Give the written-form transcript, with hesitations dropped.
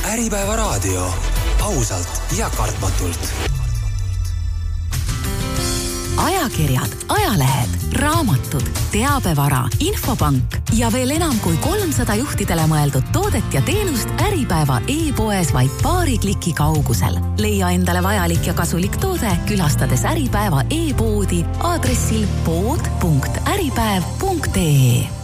Äripäeva raadio. Ausalt ja kartmatult. Ajakirjad, ajalehed, raamatud, teabevara, infopank ja veel enam kui 300 juhtidele mõeldud toodet ja teenust Äripäeva e-poes vaid paari kliki kaugusel. Leia endale vajalik ja kasulik toode, külastades Äripäeva e-poodi aadressil pood.äripäev.ee.